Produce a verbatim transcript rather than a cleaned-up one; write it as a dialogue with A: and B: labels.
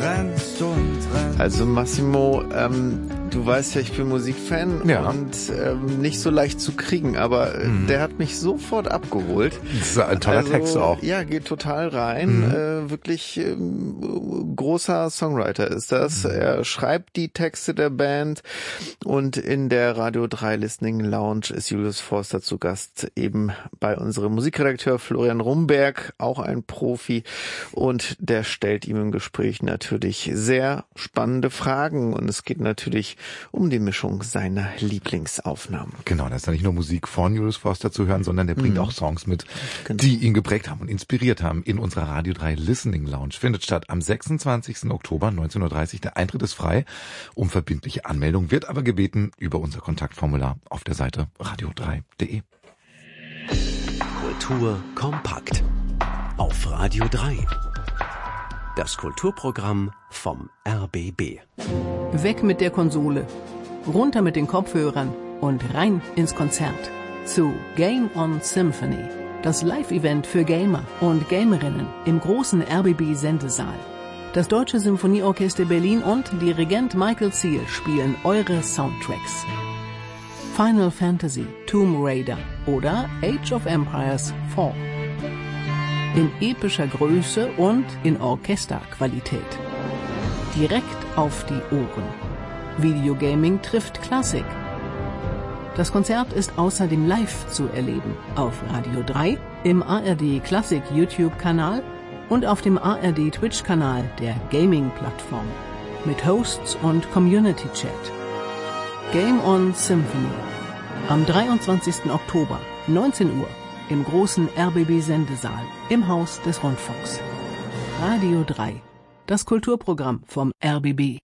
A: rennst und rennst.
B: Also Massimo, ähm, du weißt ja, ich bin Musikfan
C: ja.
B: und ähm, nicht so leicht zu kriegen, aber äh, mhm. der hat mich sofort abgeholt.
C: Das ist ein toller
B: also,
C: Text auch.
B: Ja, geht total rein.
C: Mhm.
B: Äh, wirklich ähm, großer Songwriter ist das. Mhm. Er schreibt die Texte der Band und in der Radio drei Listening Lounge ist Julius Forster zu Gast, eben bei unserem Musikredakteur Florian Rumberg, auch ein Profi, und der stellt ihm im Gespräch natürlich sehr spannende Fragen und es geht natürlich um die Mischung seiner Lieblingsaufnahmen.
C: Genau, da ist ja nicht nur Musik von Julius Forster zu hören, sondern der bringt mhm. auch Songs mit,
B: genau.
C: die ihn geprägt haben und inspiriert haben in unserer Radio drei Listening Lounge. Findet statt am sechsundzwanzigsten Oktober neunzehn Uhr dreißig. Der Eintritt ist frei. Um verbindliche Anmeldung wird aber gebeten über unser Kontaktformular auf der Seite radio drei punkt de.
D: Kultur kompakt auf Radio drei. Das Kulturprogramm vom R B B.
E: Weg mit der Konsole, runter mit den Kopfhörern und rein ins Konzert. Zu Game on Symphony, das Live-Event für Gamer und Gamerinnen im großen R B B-Sendesaal. Das Deutsche Symphonieorchester Berlin und Dirigent Michael Seal spielen eure Soundtracks. Final Fantasy, Tomb Raider oder Age of Empires vier. In epischer Größe und in Orchesterqualität. Direkt auf die Ohren. Videogaming trifft Klassik. Das Konzert ist außerdem live zu erleben auf Radio drei, im A R D Klassik YouTube-Kanal und auf dem A R D Twitch-Kanal der Gaming-Plattform mit Hosts und Community-Chat. Game on Symphony am dreiundzwanzigsten Oktober, neunzehn Uhr, im großen R B B-Sendesaal im Haus des Rundfunks. Radio drei, das Kulturprogramm vom R B B.